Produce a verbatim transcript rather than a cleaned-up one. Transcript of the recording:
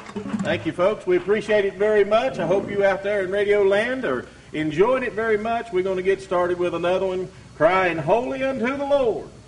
Thank you, folks. We appreciate it very much. I hope you out there in Radio Land are enjoying it very much. We're going to get started with another one, Crying Holy Unto the Lord.